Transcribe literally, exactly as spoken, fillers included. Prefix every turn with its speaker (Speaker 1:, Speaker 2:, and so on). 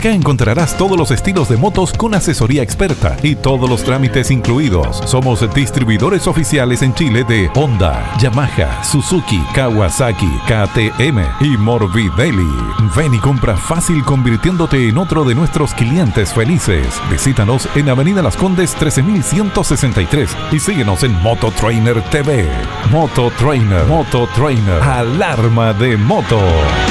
Speaker 1: Acá encontrarás todos los estilos de motos con asesoría experta y todos los trámites incluidos. Somos distribuidores oficiales en Chile de Honda, Yamaha, Suzuki, Kawasaki, K T M y Morbidelli. Ven y compra fácil convirtiéndote en otro de nuestros clientes felices. Visítanos en Avenida Las Condes trece mil ciento sesenta y tres y síguenos en Moto Trainer T V. Moto Trainer, Moto Trainer, alarma de moto.